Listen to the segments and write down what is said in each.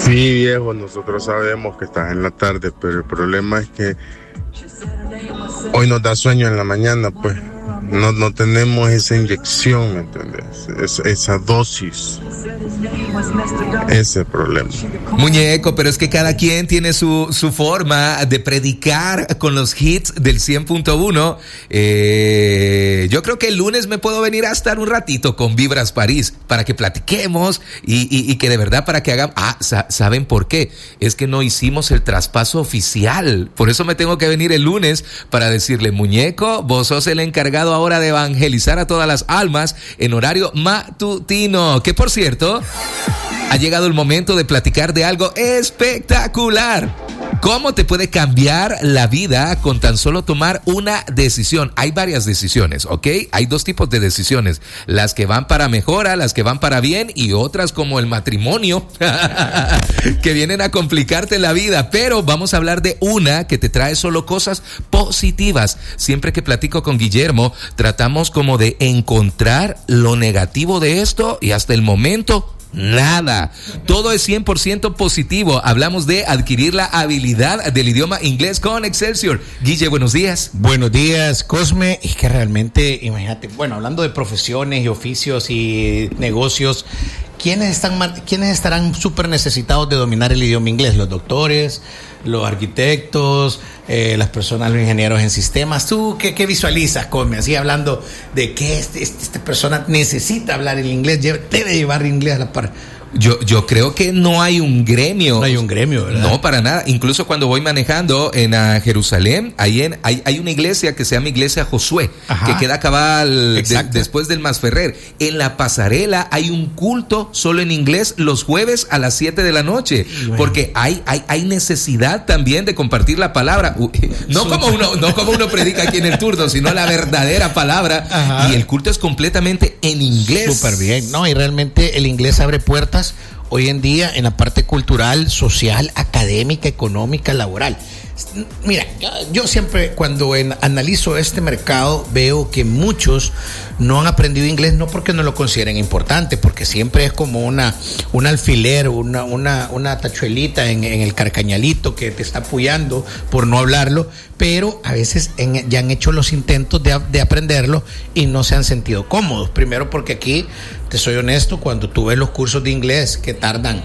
Sí, viejo, nosotros sabemos que estás en la tarde, pero el problema es que hoy nos da sueño en la mañana, pues no tenemos esa inyección, ¿me entiendes? Esa dosis. Ese es el problema. Muñeco, pero es que cada quien tiene su forma de predicar con los hits del 100.1. Yo creo que el lunes me puedo venir a estar un ratito con Vibras París para que platiquemos y que de verdad para que hagan... ¿Saben por qué? Es que no hicimos el traspaso oficial. Por eso me tengo que venir el lunes para decirle, Muñeco, vos sos el encargado ahora de evangelizar a todas las almas en horario matutino. Que por cierto... ha llegado el momento de platicar de algo espectacular. ¿Cómo te puede cambiar la vida con tan solo tomar una decisión? Hay varias decisiones, ¿ok? Hay dos tipos de decisiones. Las que van para mejora, las que van para bien y otras como el matrimonio que vienen a complicarte la vida. Pero vamos a hablar de una que te trae solo cosas positivas. Siempre que platico con Guillermo, tratamos como de encontrar lo negativo de esto y hasta el momento... nada. Todo es 100% positivo. Hablamos de adquirir la habilidad del idioma inglés con Excelsior. Guille, buenos días. Buenos días, Cosme. Es que realmente, imagínate, bueno, hablando de profesiones y oficios y negocios, ¿quiénes estarán súper necesitados de dominar el idioma inglés? Los doctores, los arquitectos, las personas, los ingenieros en sistemas. ¿Tú qué visualizas, Cosme? Así hablando de que esta persona necesita hablar el inglés, debe llevar inglés a la par. Yo creo que no hay un gremio. No hay un gremio, ¿verdad? No, para nada. Incluso cuando voy manejando en Jerusalén, hay una iglesia que se llama Iglesia Josué, que queda cabal después del Masferrer. En la pasarela hay un culto solo en inglés los jueves a las 7 de la noche. Bueno. Porque hay necesidad también de compartir la palabra. No como uno predica aquí en el turno, sino la verdadera palabra. Ajá. Y el culto es completamente en inglés. Súper bien. No, y realmente el inglés abre puertas hoy en día en la parte cultural, social, académica, económica, laboral. Mira, yo siempre cuando analizo este mercado veo que muchos no han aprendido inglés, no porque no lo consideren importante, porque siempre es como un alfiler, una tachuelita en el carcañalito que te está apoyando por no hablarlo, pero a veces ya han hecho los intentos de aprenderlo y no se han sentido cómodos. Primero porque aquí, te soy honesto, cuando tú ves los cursos de inglés que tardan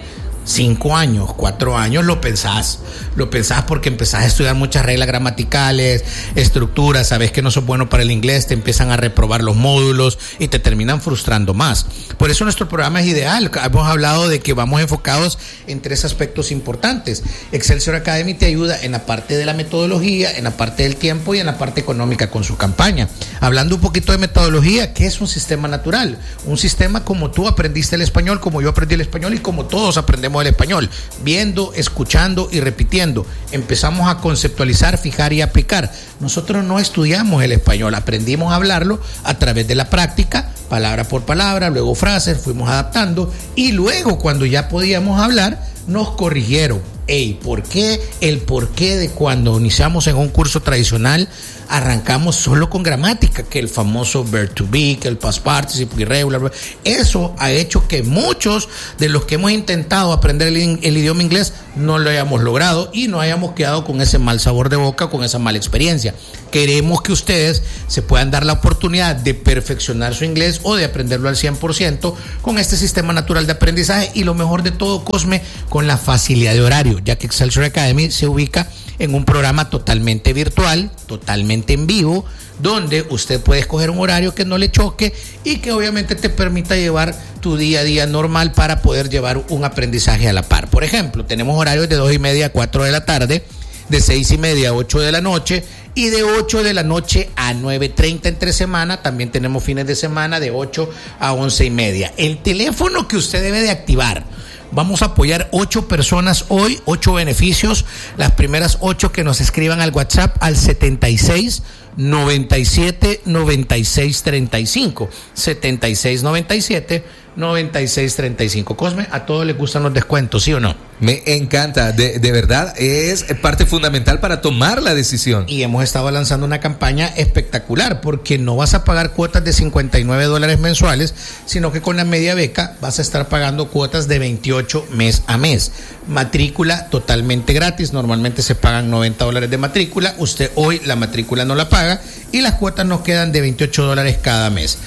5 años, 4 años, lo pensás porque empezás a estudiar muchas reglas gramaticales, estructuras, sabes que no sos bueno para el inglés, te empiezan a reprobar los módulos y te terminan frustrando más. Por eso nuestro programa es ideal. Hemos hablado de que vamos enfocados en 3 aspectos importantes. Excelsior Academy te ayuda en la parte de la metodología, en la parte del tiempo y en la parte económica con su campaña. Hablando un poquito de metodología, ¿qué es un sistema natural? Un sistema como tú aprendiste el español, como yo aprendí el español y como todos aprendemos el español, viendo, escuchando y repitiendo. Empezamos a conceptualizar, fijar y aplicar. Nosotros no estudiamos el español, aprendimos a hablarlo a través de la práctica, palabra por palabra, luego frases, fuimos adaptando y luego cuando ya podíamos hablar, nos corrigieron. ¿Por qué? El porqué de cuando iniciamos en un curso tradicional arrancamos solo con gramática, que el famoso verb to be, que el past participle irregular. Eso ha hecho que muchos de los que hemos intentado aprender el idioma inglés no lo hayamos logrado y no hayamos quedado con ese mal sabor de boca, con esa mala experiencia. Queremos que ustedes se puedan dar la oportunidad de perfeccionar su inglés o de aprenderlo al 100% con este sistema natural de aprendizaje y lo mejor de todo, Cosme, con la facilidad de horario, ya que Excelsior Academy se ubica en un programa totalmente virtual, totalmente en vivo, donde usted puede escoger un horario que no le choque y que obviamente te permita llevar tu día a día normal para poder llevar un aprendizaje a la par. Por ejemplo, tenemos horarios de 2:30 a 4 de la tarde, de 6:30 a 8 de la noche y de 8 de la noche a 9:30 entre semana. También tenemos fines de semana de 8 a 11:30. El teléfono que usted debe de activar. Vamos a apoyar 8 personas hoy, 8 beneficios. Las primeras 8 que nos escriban al WhatsApp al 76 97 96 35. 76 97 96 35. Cosme, a todos les gustan los descuentos, ¿sí o no? Me encanta, de verdad es parte fundamental para tomar la decisión. Y hemos estado lanzando una campaña espectacular porque no vas a pagar cuotas de $59 mensuales, sino que con la media beca vas a estar pagando cuotas de 28 mes a mes. Matrícula totalmente gratis, normalmente se pagan $90 de matrícula, usted hoy la matrícula no la paga y las cuotas nos quedan de $28 cada mes.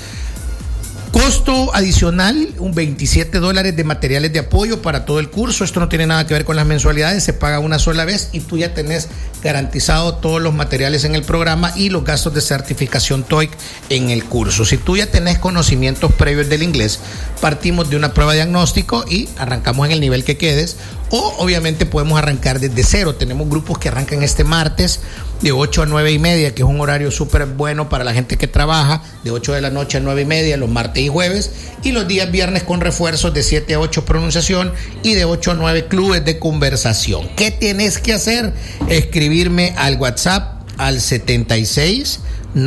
Costo adicional, un $27 de materiales de apoyo para todo el curso. Esto no tiene nada que ver con las mensualidades, se paga una sola vez y tú ya tenés garantizado todos los materiales en el programa y los gastos de certificación TOEIC en el curso. Si tú ya tenés conocimientos previos del inglés, partimos de una prueba de diagnóstico y arrancamos en el nivel que quedes, o obviamente podemos arrancar desde cero. Tenemos grupos que arrancan este martes de 8 a 9 y media, que es un horario súper bueno para la gente que trabaja, de 8 de la noche a 9 y media, los martes y jueves, y los días viernes con refuerzos de 7 a 8 pronunciación y de 8 a 9 clubes de conversación. ¿Qué tienes que hacer? Escribirme al WhatsApp al 76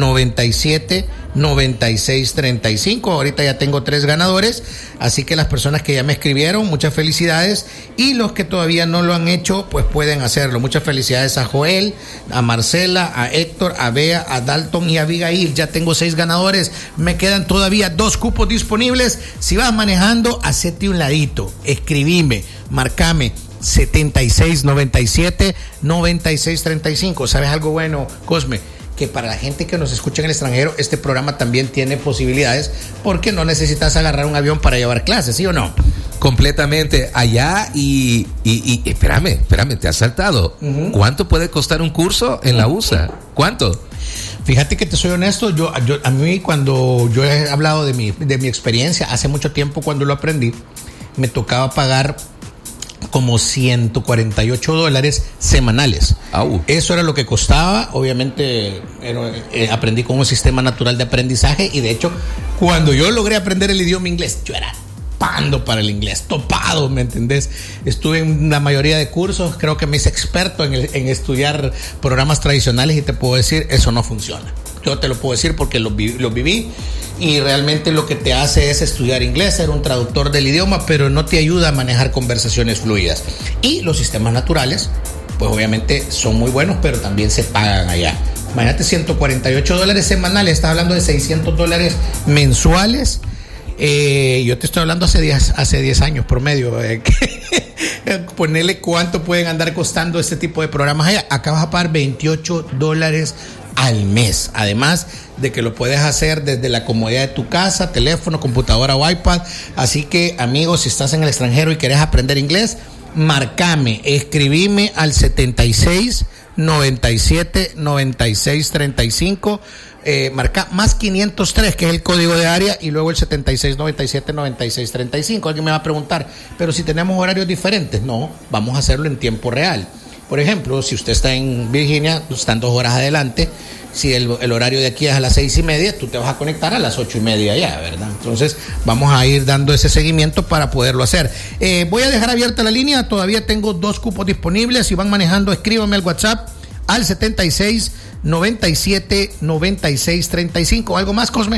97 96 35. Ahorita ya tengo 3 ganadores, así que las personas que ya me escribieron, muchas felicidades, y los que todavía no lo han hecho, pues pueden hacerlo. Muchas felicidades a Joel, a Marcela, a Héctor, a Bea, a Dalton y a Abigail. Ya tengo 6 ganadores, me quedan todavía 2 cupos disponibles. Si vas manejando, hacete un ladito, escribime, marcame 76 97 96 35. ¿Sabes algo bueno, Cosme? Que para la gente que nos escucha en el extranjero, este programa también tiene posibilidades, porque no necesitas agarrar un avión para llevar clases, ¿sí o no? Completamente. Allá y espérame, te has saltado. ¿Cuánto puede costar un curso en la USA? ¿Cuánto? Fíjate que te soy honesto, a mí cuando yo he hablado de mi experiencia, hace mucho tiempo cuando lo aprendí, me tocaba pagar como $148 semanales. Eso era lo que costaba. Obviamente aprendí con un sistema natural de aprendizaje, y de hecho cuando yo logré aprender el idioma inglés, yo era pando para el inglés, topado, ¿me entendés? Estuve en la mayoría de cursos, creo que me hice experto en estudiar programas tradicionales, y te puedo decir, eso no funciona. Yo te lo puedo decir porque lo viví, y realmente lo que te hace es estudiar inglés, ser un traductor del idioma, pero no te ayuda a manejar conversaciones fluidas. Y los sistemas naturales, pues obviamente son muy buenos, pero también se pagan allá. Imagínate, $148 semanales, estás hablando de $600 mensuales. Yo te estoy hablando hace 10 años promedio. Ponerle cuánto pueden andar costando este tipo de programas allá. Acá vas a pagar $28 al mes, además de que lo puedes hacer desde la comodidad de tu casa, teléfono, computadora o iPad. Así que, amigos, si estás en el extranjero y querés aprender inglés, marcame, escribime al 76 97 96 35. Marca más 503, que es el código de área, y luego el 76 97 96 35. Alguien me va a preguntar, pero si tenemos horarios diferentes. No, vamos a hacerlo en tiempo real. Por ejemplo, si usted está en Virginia, están 2 horas adelante. Si el horario de aquí es a las 6:30, tú te vas a conectar a las 8:30 ya, ¿verdad? Entonces vamos a ir dando ese seguimiento para poderlo hacer. Voy a dejar abierta la línea, todavía tengo 2 cupos disponibles. Si van manejando, escríbanme al WhatsApp al 76 97 96 35. ¿Algo más, Cosme?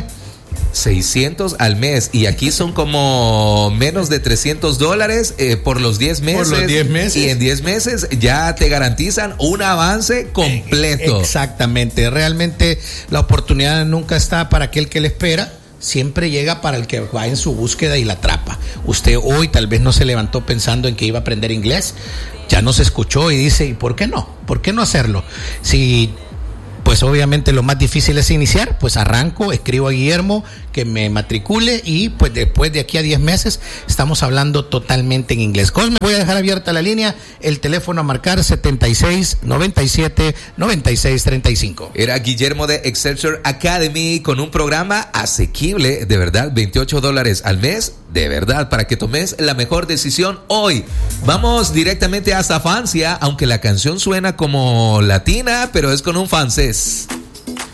600 al mes, y aquí son como menos de $300 por los 10 meses. Por los 10 meses. Y en 10 meses ya te garantizan un avance completo. Exactamente. Realmente la oportunidad nunca está para aquel que le espera, siempre llega para el que va en su búsqueda y la atrapa. Usted hoy tal vez no se levantó pensando en que iba a aprender inglés, ya nos escuchó y dice, ¿y por qué no? ¿Por qué no hacerlo? Si pues obviamente lo más difícil es iniciar, pues arranco, escribo a Guillermo que me matricule, y pues después de aquí a 10 meses estamos hablando totalmente en inglés. Cosme, voy a dejar abierta la línea, el teléfono a marcar 76 97 96 35. Era Guillermo de Excelsior Academy, con un programa asequible, de verdad, $28 al mes, de verdad, para que tomes la mejor decisión hoy. Vamos directamente hasta Francia, aunque la canción suena como latina, pero es con un francés.